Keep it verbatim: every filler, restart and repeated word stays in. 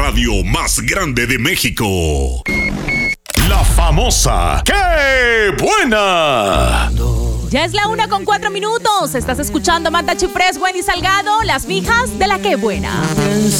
radio más grande de México. La famosa ¡Qué buena! Ya es la una con cuatro minutos. Estás escuchando Magda Chiprés, Wendy Salgado, las fijas de la Qué buena.